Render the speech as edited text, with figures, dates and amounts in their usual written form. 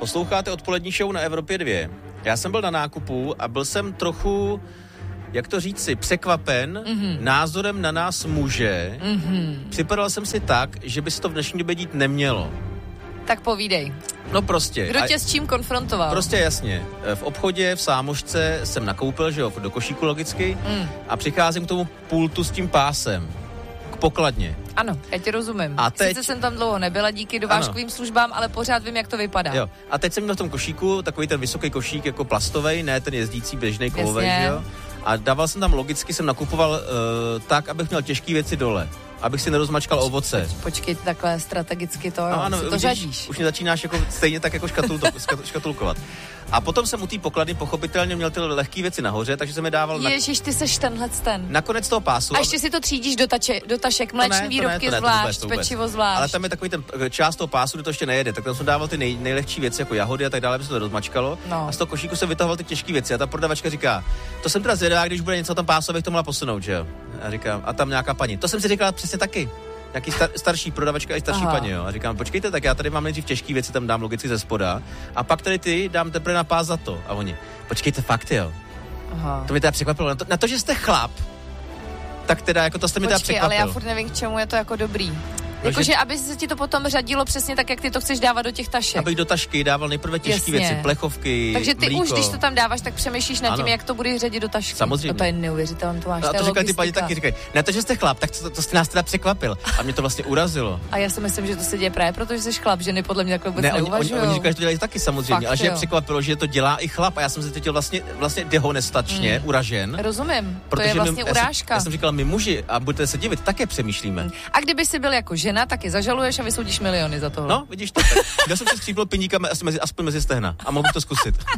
Posloucháte odpolední show na Evropě 2. Já jsem byl na nákupu a byl jsem trochu, jak to říci, překvapen názorem na nás muže. Připadal jsem si tak, že by se to v dnešní době dít nemělo. Tak povídej. No prostě. Kdo tě s čím konfrontoval? Prostě jasně. V obchodě, v sámošce jsem nakoupil, že jo, do košíku logicky a přicházím k tomu pultu s tím pásem. K pokladně. Ano, já ti rozumím. A teď... Sice jsem tam dlouho nebyla díky dovážkovým službám, ale pořád vím, jak to vypadá. Jo. A teď jsem měl v tom košíku takový ten vysoký košík jako plastovej, ne ten jezdící běžnej kovovej, že jo. A dával jsem tam logicky, jsem nakupoval tak, abych měl těžké věci dole. Abych si nerozmačkal ovoce. Počkej, takhle strategicky to, ano, to vidíš, řadíš. Už mě začínáš jako stejně tak jako škatulkovat. A potom jsem u té pokladny pochopitelně měl ty lehké věci nahoře, takže jsem je dával Ježiš, ty seš tenhle ten. Na konec toho pásu. A ještě si to třídíš do tašek, mléčný výrobky zvlášť, pečivo zvlášť. Ale tam je takový ten část toho pásu, kde to ještě nejede, tak tam jsem dával ty nejlehčí věci jako jahody a tak dále, aby se to rozmačkalo. No. A z toho košíku jsem vytahoval ty těžké věci a ta prodavačka říká: "To jsem teda zvědavá, když bude něco tam pásu, abych to mohla posunout, že jo?" A říkám: "A tam nějaká paní." To jsem si říkala přesně taky. Nějaký starší prodavačka i starší paní, jo. A říkám: "Počkejte, tak já tady mám nejdřív těžké věci, tam dám logicky ze spoda a pak tady ty dám teprve na pás za to." A oni: "Počkejte, fakt, jo." Aha. To mě teda překvapilo. Na to, že jste chlap, tak teda jako to jste mi teda překvapil. Ale já furt nevím, k čemu je to jako dobrý. Jakože, aby se ti to potom řadilo přesně tak, jak ty to chceš dávat do těch tašek. Abych do tašky dával nejprve těžké věci, plechovky, takže ty mlíko. Už, když to tam dáváš, tak přemýšlíš nad tím, jak to budeš řadit do tašky. Samozřejmě. To je neuvěřitelné, to máš. A to říkají ty paní taky, říkají: "Na to, že jste chlap, tak to jste nás teda překvapil." A mě to vlastně urazilo. A já si myslím, že to se děje právě proto, že jsi chlap, ženy podle mě takhle vůbec neuvažují. Oni říkají, že to dělají taky samozřejmě, ale že je překvapilo, že to dělá i chlap a já jsem se cítil vlastně dehonestačně uražen. Rozumím. To je vlastně urážka. Já jsem říkal: "My muži, a budete se divit, také přemýšlíme." A kdyby si byl jako žena, tak je zažaluješ a vysoudíš miliony za tohle. No, vidíš to. Já jsem si střípl piníkami aspoň mezi stehna a mohl bych to zkusit.